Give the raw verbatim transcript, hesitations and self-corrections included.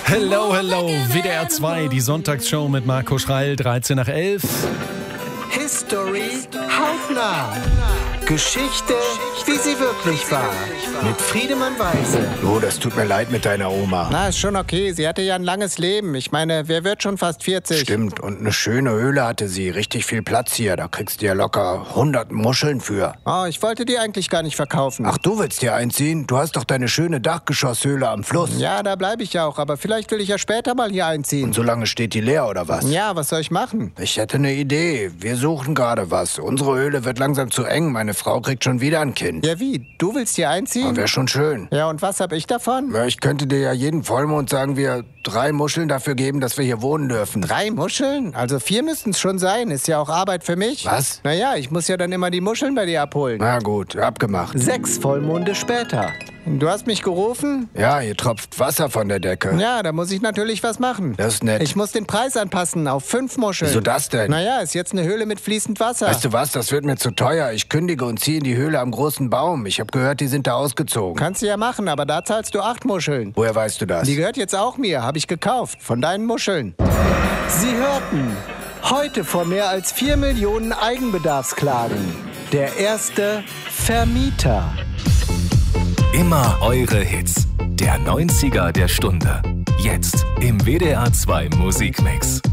Hello, hello, W D R zwei, die Sonntagsshow mit Marco Schreil, dreizehn nach elf. History hautnah. Geschichte, wie sie wirklich war. Mit Friedemann Weise. Oh, das tut mir leid mit deiner Oma. Na, ist schon okay. Sie hatte ja ein langes Leben. Ich meine, wer wird schon fast vierzig? Stimmt, und eine schöne Höhle hatte sie. Richtig viel Platz hier. Da kriegst du ja locker hundert Muscheln für. Oh, ich wollte die eigentlich gar nicht verkaufen. Ach, du willst hier einziehen? Du hast doch deine schöne Dachgeschosshöhle am Fluss. Ja, da bleibe ich ja auch. Aber vielleicht will ich ja später mal hier einziehen. Und so lange steht die leer, oder was? Ja, was soll ich machen? Ich hätte eine Idee. Wir suchen gerade was. Unsere Höhle wird langsam zu eng. Meine Frau kriegt schon wieder ein Kind. Ja, wie? Du willst hier einziehen? Wäre schon schön. Ja, und was hab ich davon? Ja, ich könnte dir ja jeden Vollmond, sagen wir, drei Muscheln dafür geben, dass wir hier wohnen dürfen. Drei Muscheln? Also vier müssten es schon sein. Ist ja auch Arbeit für mich. Was? Naja, ich muss ja dann immer die Muscheln bei dir abholen. Na gut, abgemacht. Sechs Vollmonde später. Du hast mich gerufen? Ja, hier tropft Wasser von der Decke. Ja, da muss ich natürlich was machen. Das ist nett. Ich muss den Preis anpassen auf fünf Muscheln. Wieso das denn? Naja, ist jetzt eine Höhle mit fließend Wasser. Weißt du was, das wird mir zu teuer. Ich kündige und ziehe in die Höhle am großen Baum. Ich habe gehört, die sind da ausgezogen. Kannst du ja machen, aber da zahlst du acht Muscheln. Woher weißt du das? Die gehört jetzt auch mir, habe ich gekauft, von deinen Muscheln. Sie hörten heute vor mehr als vier Millionen Eigenbedarfsklagen. Der erste Vermieter. Immer eure Hits. Der neunziger der Stunde. Jetzt im W D R zwei Musikmix.